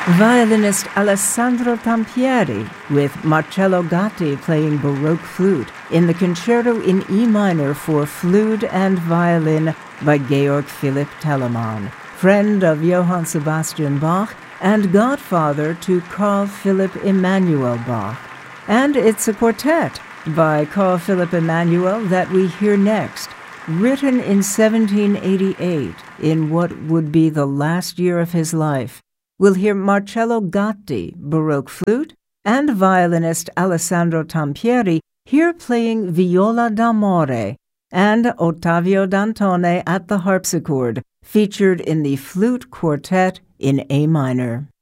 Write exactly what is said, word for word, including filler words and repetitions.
Violinist Alessandro Tampieri with Marcello Gatti playing Baroque flute in the Concerto in E minor for flute and violin by Georg Philipp Telemann, friend of Johann Sebastian Bach and godfather to Carl Philipp Emanuel Bach. And it's a quartet by Carl Philipp Emanuel that we hear next, written in seventeen eighty-eight, in what would be the last year of his life. We'll hear Marcello Gatti, Baroque flute, and violinist Alessandro Tampieri here playing Viola d'Amore, and Ottavio Dantone at the harpsichord, featured in the Flute Quartet in A minor.